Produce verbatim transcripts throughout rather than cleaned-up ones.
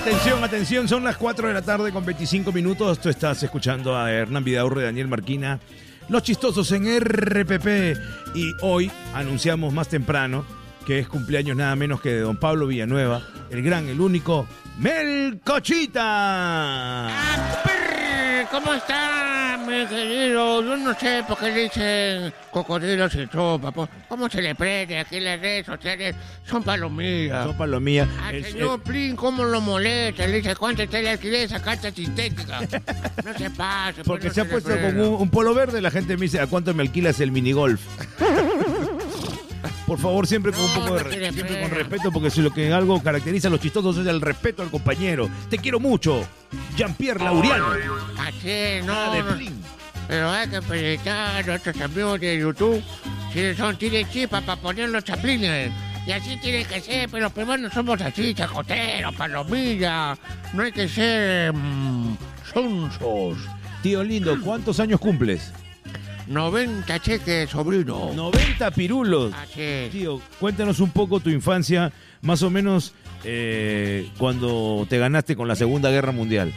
Atención, atención, son las cuatro de la tarde con veinticinco minutos. Tú estás escuchando a Hernán Vidaurre, Daniel Marquina, Los Chistosos en R P P. Y hoy anunciamos más temprano que es cumpleaños nada menos que de don Pablo Villanueva, el gran, el único, Melcochita. Ah, ¿cómo está, mi querido? Yo no sé por qué le dicen cocodrilos sin sopa. ¿Cómo se le prende aquí en las redes sociales? Son palomillas. Son palomillas. Al El- señor el- Plin, ¿cómo lo molesta? Le dice, ¿cuánto está el alquiler de esa carta sintética? No se pase. Porque pues, se no ha puesto le con frena. un, un polo verde, la gente me dice, ¿a cuánto me alquilas el minigolf? Por favor, siempre con un No, poco de no re- tiene siempre con pena. respeto, porque si lo que algo caracteriza a los chistosos es el respeto al compañero. Te quiero mucho, Jean-Pierre Lauriano. Así, no, Ah, de no. Plin. Pero hay que felicitar a nuestros amigos de YouTube. Si son, tienen chispa para poner los chaplines. Y así tiene que ser, pero primero no somos así, chacoteros, palomillas. No hay que ser mmm, sonsos. Tío lindo, ¿cuántos años cumples? noventa cheques, sobrino. noventa pirulos. Así es. Tío, cuéntanos un poco tu infancia, más o menos eh, cuando te ganaste con la Segunda Guerra Mundial.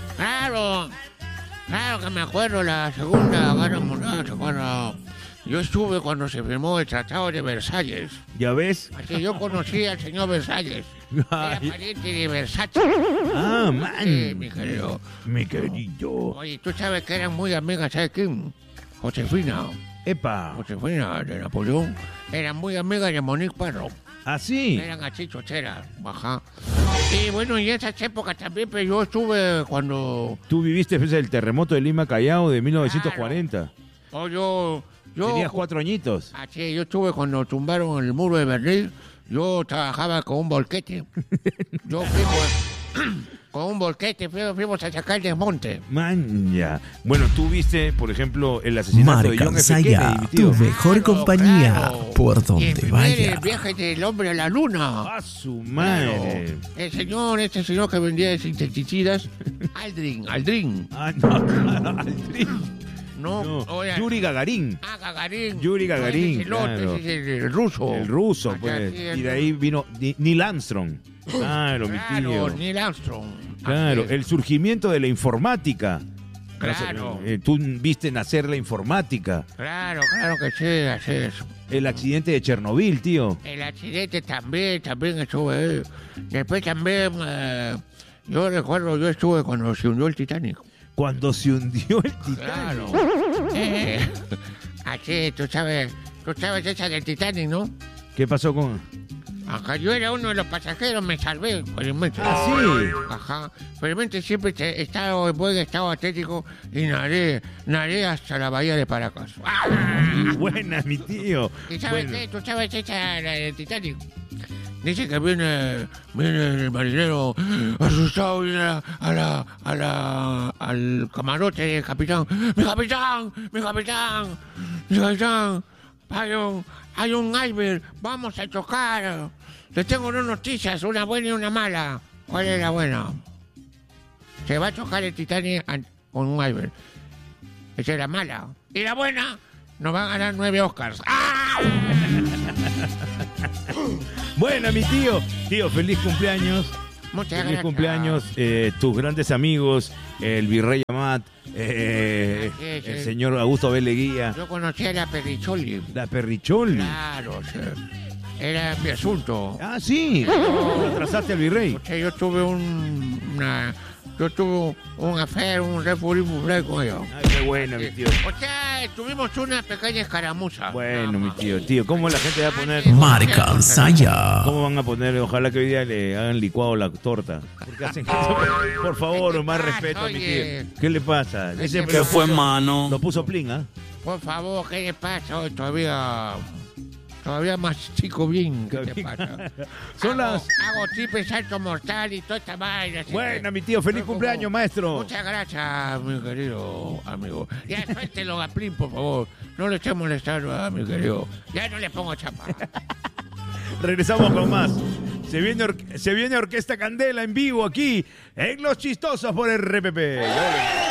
Claro, claro que me acuerdo la Segunda Guerra Mundial, ¿se acuerda? Yo estuve cuando se firmó el Tratado de Versalles. ¿Ya ves? Así yo conocí al señor Versalles. Era Ay, pariente de Versace. ah, Sí, mi man. querido. Mi querido. Oye, tú sabes que eran muy amigas, ¿sabes quién? Josefina. Epa. Josefina de Napoleón. Eran muy amigas de Monique Parro. Así. Eran así chocheras, ajá. Y bueno, y en esas épocas también, pero yo estuve cuando... Tú viviste después del terremoto de Lima Callao de mil novecientos cuarenta. Oh, yo... yo Tenías cuatro añitos. Así, yo estuve cuando tumbaron el muro de Berlín. Yo trabajaba con un volquete. Yo fuimos... con un volquete fuimos, fuimos a sacar el desmonte. Man, ya. Bueno, tú viste, por ejemplo, el asesinato de Marca John F. Saya, Kennedy, mi tu tío. mejor Claro, compañía, claro. por Y el donde primer vaya. viaje del hombre a la luna. A su madre. Claro. El señor, este señor que vendía insecticidas, Aldrin, Aldrin. Ah, no, claro, Aldrin. No, No, oiga, Yuri Gagarin. Ah, Gagarin. Yuri Gagarin, Ese es el otro, claro. ese es el ruso. El ruso, Acá pues. sí, el- Y de ahí vino Ni- Neil Armstrong. Claro, mi Claro, tío. Neil Armstrong. Claro, Así es. el surgimiento de la informática. Claro. Eh, Tú viste nacer la informática. Claro, claro que sí, así es. El accidente de Chernobyl, tío. El accidente también, también estuve ahí. Después también, eh, yo recuerdo, yo estuve cuando se hundió el Titanic. Cuando se hundió el Titanic. Claro. Eh, así, tú sabes, tú sabes esa del Titanic, ¿no? ¿Qué pasó con...? Ajá, yo era uno de los pasajeros, me salvé, felizmente. Ah, sí. Ajá, felizmente siempre he estado en buen estado atlético y nadé, nadé hasta la bahía de Paracas. ¡Ah! Buena, mi tío. ¿Y sabes Bueno, qué? ¿Tú sabes esa, la del Titanic? Dice que viene, viene el marinero asustado, viene a la, a la, a la- al camarote del capitán. ¡Mi capitán! ¡Mi capitán! ¡Mi capitán! Hay un, hay un iceberg, vamos a chocar. Les tengo dos noticias, una buena y una mala. ¿Cuál es la buena? Se va a chocar el Titanic an- con un iceberg. Esa es la mala. Y la buena, nos van a ganar nueve Oscars. ¡Ah! Buena, mi tío. Tío, feliz cumpleaños. Muchas Feliz gracias. cumpleaños. eh, tus grandes amigos, el virrey Amat, eh, Sí, sí. el señor Augusto B. Leguía, Yo conocí a la Perricholi. la Perricholi. Claro, sí. Era mi asunto. Ah, sí. Lo atrasaste al virrey. O sea, yo tuve un, una... Yo tuve un affair, un refugié con ellos. Ay, qué bueno, mi tío. O sea, tuvimos una pequeña escaramuza. Bueno, mi tío. Tío, ¿cómo la gente va a poner? Marca Saya. ¿Cómo van a poner? Ojalá que hoy día le hagan licuado la torta. ¿Por qué hacen eso? Por favor, ¿Qué te más pasa, respeto a mi oye? tío. ¿Qué le pasa? Ese ¿Qué lo fue, puso- mano? Lo puso Plin, ¿ah? Por favor, ¿qué le pasa hoy? Todavía... Todavía más chico bien. ¿Qué te pasa? Son hago, las... Hago triple salto mortal y toda esta vaina. así Buena, que- mi tío. Feliz Por favor. cumpleaños, maestro. Muchas gracias, mi querido amigo. Ya suéltelo a Plin, por favor. No le esté molestando a mi querido. Ya no le pongo chapa. Regresamos con más. Se viene, or- se viene Orquesta Candela en vivo aquí en Los Chistosos por R P P.